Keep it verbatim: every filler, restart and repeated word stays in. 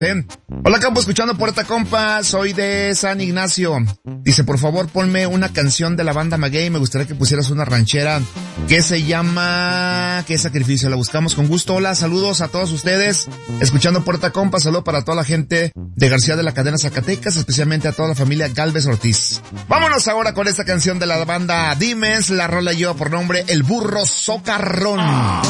Hola, campo, escuchando Puerta Compa, soy de San Ignacio. Dice, por favor, ponme una canción de la banda Maguey, me gustaría que pusieras una ranchera que se llama ¿Qué sacrificio? La buscamos con gusto. Hola, saludos a todos ustedes, escuchando Puerta Compa, saludo para toda la gente de García de la Cadena, Zacatecas, especialmente a toda la familia Galvez Ortiz. Vámonos ahora con esta canción de la banda Dimens, la rola lleva por nombre El Burro Socarrón.